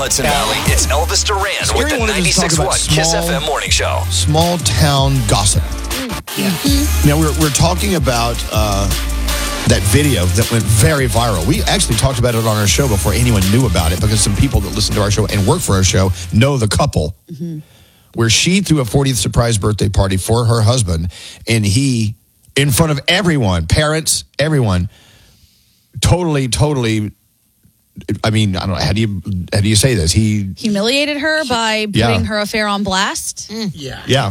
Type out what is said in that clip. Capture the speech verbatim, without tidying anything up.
Hudson Valley, it's Elvis Duran with the ninety-six point one Kiss F M Morning Show. Small town gossip. Yeah. Mm-hmm. Now, we're, we're talking about uh, that video that went very viral. We actually talked about it on our show before anyone knew about it because some people that listen to our show and work for our show know the couple. Mm-hmm. Where she threw a fortieth surprise birthday party for her husband, and he, in front of everyone, parents, everyone, totally, totally, I mean, I don't know, how do you, how do you say this? He humiliated her by putting Yeah. her affair on blast. Yeah. Yeah.